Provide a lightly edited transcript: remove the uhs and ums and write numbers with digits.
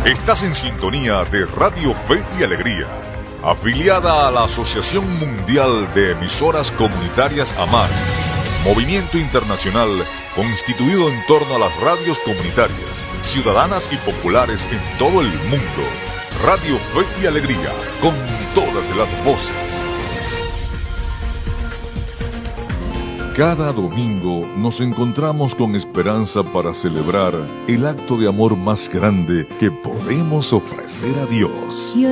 Estás en sintonía de Radio Fe y Alegría, afiliada a la Asociación Mundial de Emisoras Comunitarias AMAR, movimiento internacional constituido en torno a las radios comunitarias, ciudadanas y populares en todo el mundo. Radio Fe y Alegría, con todas las voces. Cada domingo nos encontramos con esperanza para celebrar el acto de amor más grande que podemos ofrecer a Dios.